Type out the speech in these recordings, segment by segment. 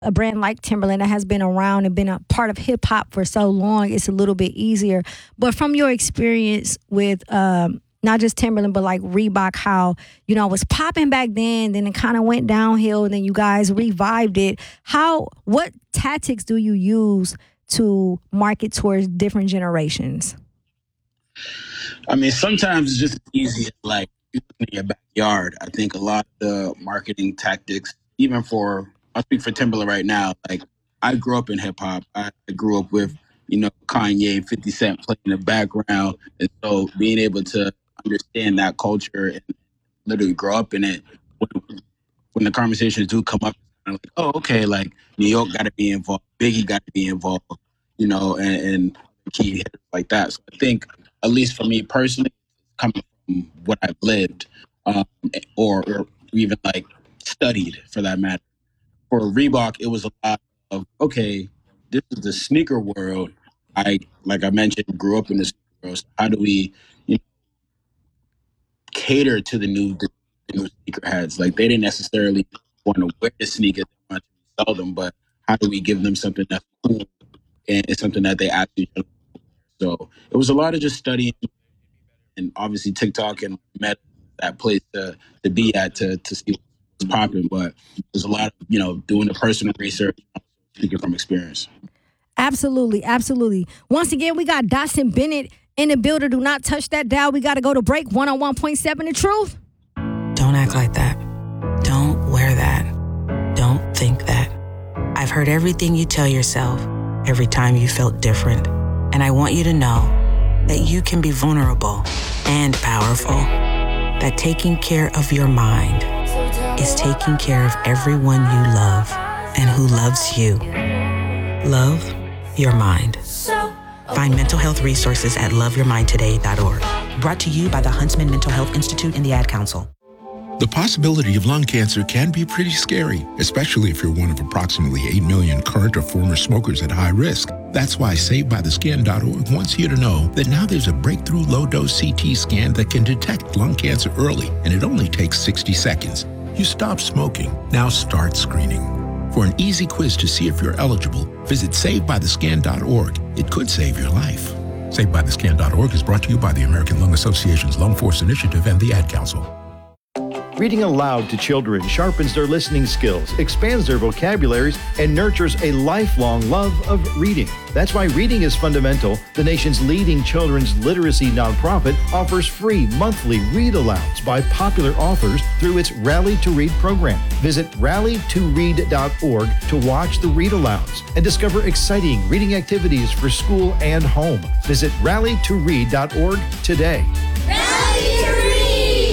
a brand like Timberland that has been around and been a part of hip hop for so long, it's a little bit easier. But from your experience with not just Timberland, but like Reebok, how, you know, it was popping back then it kind of went downhill, and then you guys revived it. What tactics do you use to market towards different generations? I mean, sometimes it's just easy as like in your backyard. I think a lot of the marketing tactics, even I'll speak for Timberland right now. Like, I grew up in hip hop. I grew up with, you know, Kanye, 50 Cent playing in the background. And so being able to understand that culture and literally grow up in it, when the conversations do come up, I'm like, oh, okay, like New York got to be involved, Biggie got to be involved, you know, and key hitters like that. So I think, at least for me personally, coming from what I've lived, or even like studied for that matter. For Reebok, it was a lot of, okay, this is the sneaker world. Like I mentioned, grew up in the sneaker world. So how do we, you know, cater to the new sneakerheads? Like, they didn't necessarily want to wear the sneakers, they wanted to sell them, but how do we give them something that's cool and it's something that they actually wear? So it was a lot of just studying, and obviously TikTok and Meta, that place to be at to see what's popping. But there's a lot of, you know, doing the personal research, speaking from experience. Absolutely, absolutely. Once again, we got Dawson Bennett in the building. Do not touch that dial. We got to go to break. 101.7 The Truth. Don't act like that. Don't wear that. Don't think that. I've heard everything you tell yourself every time you felt different. And I want you to know that you can be vulnerable and powerful. That taking care of your mind is taking care of everyone you love and who loves you. Love your mind. Find mental health resources at loveyourmindtoday.org. Brought to you by the Huntsman Mental Health Institute and the Ad Council. The possibility of lung cancer can be pretty scary, especially if you're one of approximately 8 million current or former smokers at high risk. That's why SaveByTheScan.org wants you to know that now there's a breakthrough low-dose CT scan that can detect lung cancer early, and it only takes 60 seconds. You stop smoking, now start screening. For an easy quiz to see if you're eligible, visit SaveByTheScan.org. It could save your life. SaveByTheScan.org is brought to you by the American Lung Association's Lung Force Initiative and the Ad Council. Reading aloud to children sharpens their listening skills, expands their vocabularies, and nurtures a lifelong love of reading. That's why Reading is Fundamental, the nation's leading children's literacy nonprofit, offers free monthly read-alouds by popular authors through its Rally to Read program. Visit rallytoread.org to watch the read-alouds and discover exciting reading activities for school and home. Visit rallytoread.org today. Rally to Read!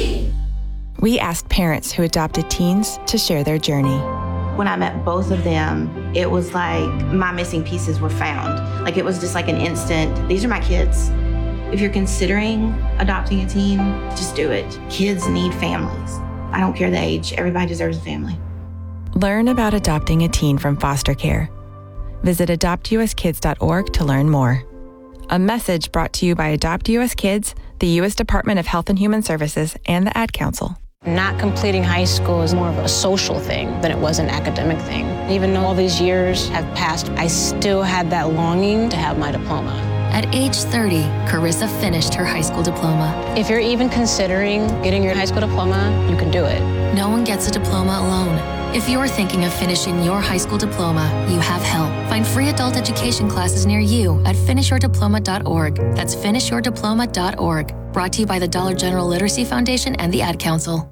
We asked parents who adopted teens to share their journey. When I met both of them, it was like my missing pieces were found. Like, it was just like an instant, these are my kids. If you're considering adopting a teen, just do it. Kids need families. I don't care the age, everybody deserves a family. Learn about adopting a teen from foster care. Visit adoptuskids.org to learn more. A message brought to you by Adopt US Kids, the U.S. Department of Health and Human Services, and the Ad Council. Not completing high school is more of a social thing than it was an academic thing. Even though all these years have passed, I still had that longing to have my diploma. At age 30, Carissa finished her high school diploma. If you're even considering getting your high school diploma, you can do it. No one gets a diploma alone. If you're thinking of finishing your high school diploma, you have help. Find free adult education classes near you at finishyourdiploma.org. That's finishyourdiploma.org. Brought to you by the Dollar General Literacy Foundation and the Ad Council.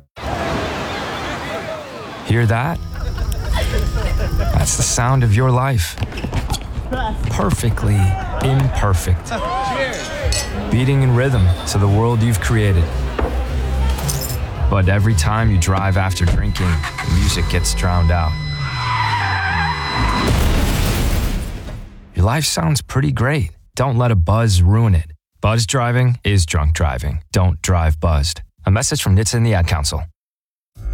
Hear that? That's the sound of your life. Perfectly imperfect. Beating in rhythm to the world you've created. But every time you drive after drinking, the music gets drowned out. Your life sounds pretty great. Don't let a buzz ruin it. Buzz driving is drunk driving. Don't drive buzzed. A message from NHTSA and the Ad Council.